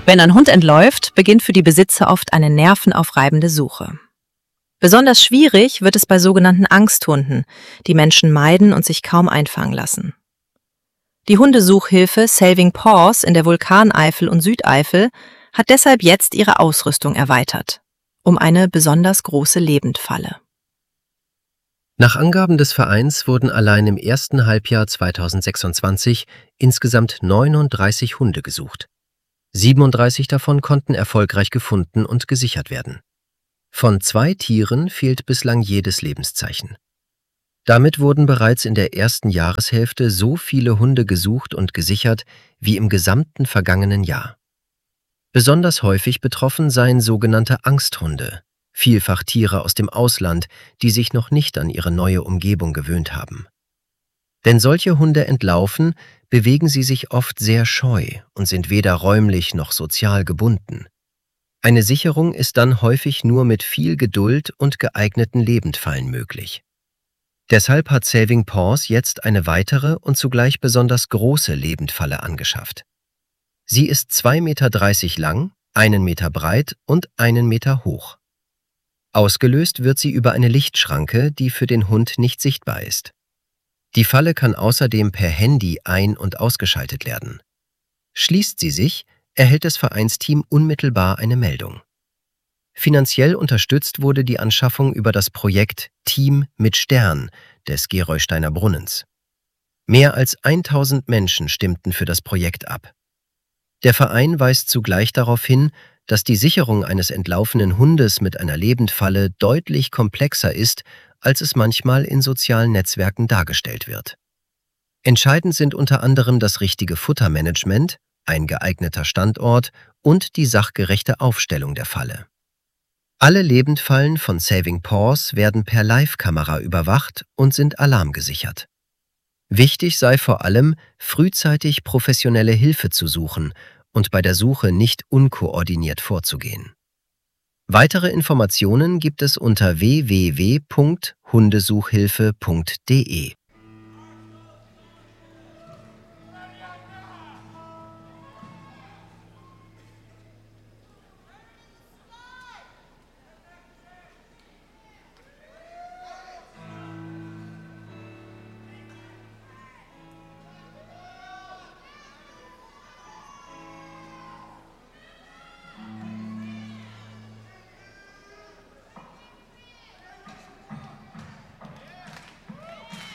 Wenn ein Hund entläuft, beginnt für die Besitzer oft eine nervenaufreibende Suche. Besonders schwierig wird es bei sogenannten Angsthunden, die Menschen meiden und sich kaum einfangen lassen. Die Hundesuchhilfe Saving Paws in der Vulkaneifel und Südeifel hat deshalb jetzt ihre Ausrüstung erweitert, um eine besonders große Lebendfalle. Nach Angaben des Vereins wurden allein im ersten Halbjahr 2026 insgesamt 39 Hunde gesucht. 37 davon konnten erfolgreich gefunden und gesichert werden. Von 2 Tieren fehlt bislang jedes Lebenszeichen. Damit wurden bereits in der ersten Jahreshälfte so viele Hunde gesucht und gesichert wie im gesamten vergangenen Jahr. Besonders häufig betroffen seien sogenannte Angsthunde, vielfach Tiere aus dem Ausland, die sich noch nicht an ihre neue Umgebung gewöhnt haben. Denn solche Hunde entlaufen, bewegen sie sich oft sehr scheu und sind weder räumlich noch sozial gebunden. Eine Sicherung ist dann häufig nur mit viel Geduld und geeigneten Lebendfallen möglich. Deshalb hat Saving Paws jetzt eine weitere und zugleich besonders große Lebendfalle angeschafft. Sie ist 2,30 Meter lang, 1 Meter breit und 1 Meter hoch. Ausgelöst wird sie über eine Lichtschranke, die für den Hund nicht sichtbar ist. Die Falle kann außerdem per Handy ein- und ausgeschaltet werden. Schließt sie sich, erhält das Vereinsteam unmittelbar eine Meldung. Finanziell unterstützt wurde die Anschaffung über das Projekt Team mit Stern des Gerolsteiner Brunnens. Mehr als 1000 Menschen stimmten für das Projekt ab. Der Verein weist zugleich darauf hin, dass die Sicherung eines entlaufenen Hundes mit einer Lebendfalle deutlich komplexer ist, als es manchmal in sozialen Netzwerken dargestellt wird. Entscheidend sind unter anderem das richtige Futtermanagement, ein geeigneter Standort und die sachgerechte Aufstellung der Falle. Alle Lebendfallen von Saving Paws werden per Live-Kamera überwacht und sind alarmgesichert. Wichtig sei vor allem, frühzeitig professionelle Hilfe zu suchen und bei der Suche nicht unkoordiniert vorzugehen. Weitere Informationen gibt es unter www.hundesuchhilfe.de.